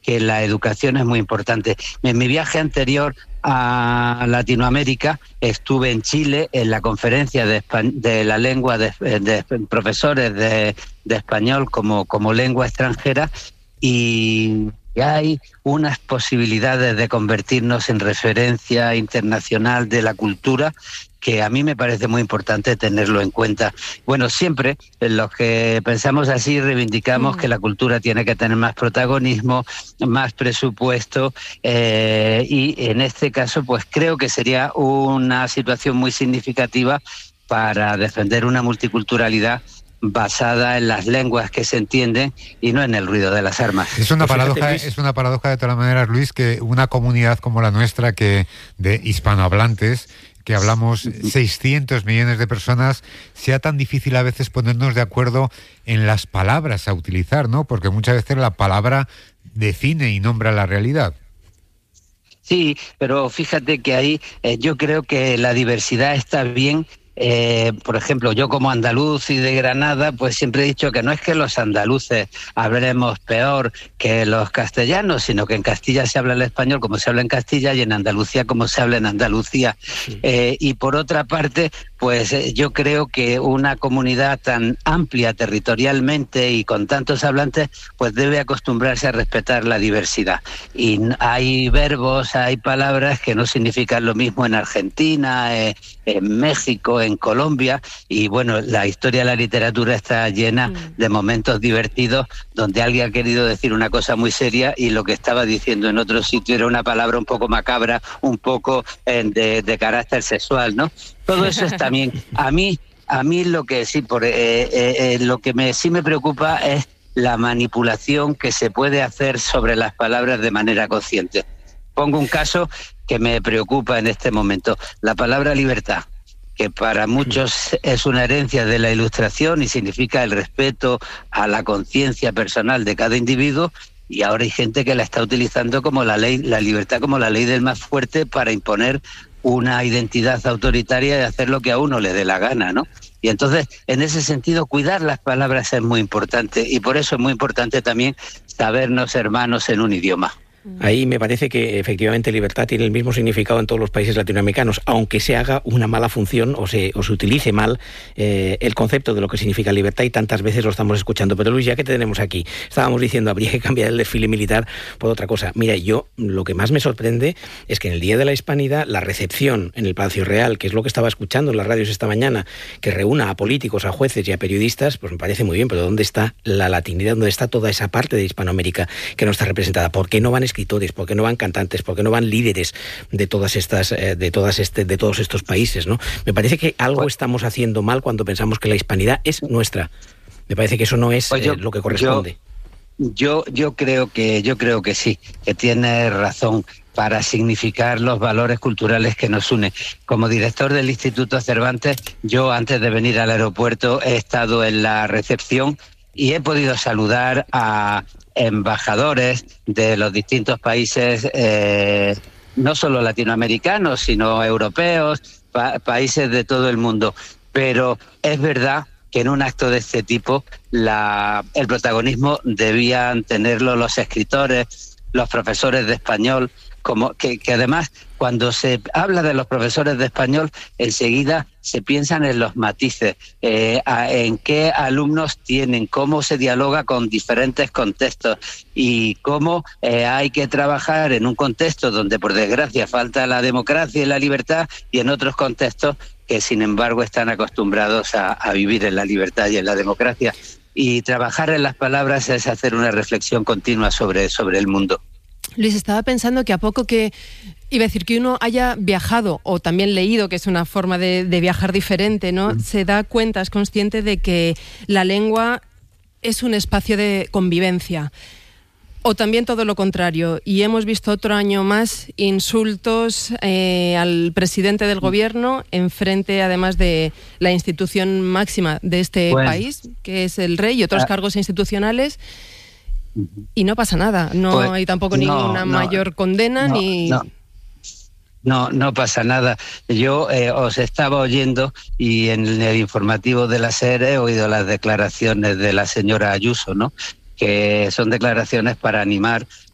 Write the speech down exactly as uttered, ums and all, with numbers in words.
que la educación es muy importante. En mi viaje anterior a Latinoamérica estuve en Chile en la conferencia de, de la lengua de, de profesores de, de español como, como lengua extranjera, y hay unas posibilidades de convertirnos en referencia internacional de la cultura que a mí me parece muy importante tenerlo en cuenta. Bueno, siempre los que pensamos así reivindicamos mm. que la cultura tiene que tener más protagonismo, más presupuesto, eh, y en este caso pues creo que sería una situación muy significativa para defender una multiculturalidad basada en las lenguas que se entienden y no en el ruido de las armas. Es una paradoja, es una paradoja de todas maneras, Luis, que una comunidad como la nuestra, que de hispanohablantes, que hablamos seiscientos millones de personas, sea tan difícil a veces ponernos de acuerdo en las palabras a utilizar, ¿no? Porque muchas veces la palabra define y nombra la realidad. Sí, pero fíjate que ahí eh, yo creo que la diversidad está bien. Eh, por ejemplo, yo como andaluz y de Granada, pues siempre he dicho que no es que los andaluces hablemos peor que los castellanos, sino que en Castilla se habla el español como se habla en Castilla y en Andalucía como se habla en Andalucía. Sí. Eh, y por otra parte, pues eh, yo creo que una comunidad tan amplia territorialmente y con tantos hablantes, pues debe acostumbrarse a respetar la diversidad. Y hay verbos, hay palabras que no significan lo mismo en Argentina, eh, en México, en Colombia, y bueno, la historia de la literatura está llena mm. de momentos divertidos donde alguien ha querido decir una cosa muy seria y lo que estaba diciendo en otro sitio era una palabra un poco macabra, un poco eh, de, de carácter sexual, ¿no? Todo eso está bien. A mí, a mí lo que sí, por, eh, eh, lo que me sí me preocupa es la manipulación que se puede hacer sobre las palabras de manera consciente. Pongo un caso que me preocupa en este momento. La palabra libertad, que para muchos es una herencia de la Ilustración y significa el respeto a la conciencia personal de cada individuo, y ahora hay gente que la está utilizando como la ley, la libertad como la ley del más fuerte para imponer una identidad autoritaria y hacer lo que a uno le dé la gana, ¿no? Y entonces, en ese sentido, cuidar las palabras es muy importante, y por eso es muy importante también sabernos hermanos en un idioma. Ahí me parece que efectivamente libertad tiene el mismo significado en todos los países latinoamericanos, aunque se haga una mala función o se, o se utilice mal eh, el concepto de lo que significa libertad, y tantas veces lo estamos escuchando. Pero Luis, ya que te tenemos aquí, estábamos diciendo habría que cambiar el desfile militar por otra cosa. Mira, yo lo que más me sorprende es que en el Día de la Hispanidad la recepción en el Palacio Real, que es lo que estaba escuchando en las radios esta mañana, que reúna a políticos, a jueces y a periodistas, pues me parece muy bien, pero ¿dónde está la latinidad? ¿Dónde está toda esa parte de Hispanoamérica que no está representada? ¿Por qué no van escritores? ¿Por qué no van cantantes? ¿Por qué no van líderes de todas estas, eh, de todas este, de todos estos países, ¿no? Me parece que algo pues, estamos haciendo mal cuando pensamos que la hispanidad es nuestra. Me parece que eso no es pues yo, eh, lo que corresponde. Yo, yo creo que, yo creo que sí, que tiene razón para significar los valores culturales que nos unen. Como director del Instituto Cervantes, yo antes de venir al aeropuerto he estado en la recepción y he podido saludar a embajadores de los distintos países, eh, no solo latinoamericanos, sino europeos, pa- países de todo el mundo. Pero es verdad que en un acto de este tipo la, el protagonismo debían tenerlo los escritores, los profesores de español, como que, que además cuando se habla de los profesores de español enseguida se piensan en los matices, eh, a, en qué alumnos tienen, cómo se dialoga con diferentes contextos y cómo eh, hay que trabajar en un contexto donde por desgracia falta la democracia y la libertad, y en otros contextos que sin embargo están acostumbrados a, a vivir en la libertad y en la democracia. Y trabajar en las palabras es hacer una reflexión continua sobre, sobre el mundo. Luis, estaba pensando que a poco que, iba a decir, que uno haya viajado o también leído, que es una forma de, de viajar diferente, ¿no? Mm. Se da cuenta, es consciente de que la lengua es un espacio de convivencia. O también todo lo contrario. Y hemos visto otro año más insultos eh, al presidente del gobierno en frente, además de la institución máxima de este bueno. país, que es el rey, y otros ah. cargos institucionales. Y no pasa nada, no pues, hay tampoco ninguna no, mayor no, condena no, ni... No. No, no pasa nada. Yo eh, os estaba oyendo y en el informativo de la SER he oído las declaraciones de la señora Ayuso, ¿no? Que son declaraciones para animar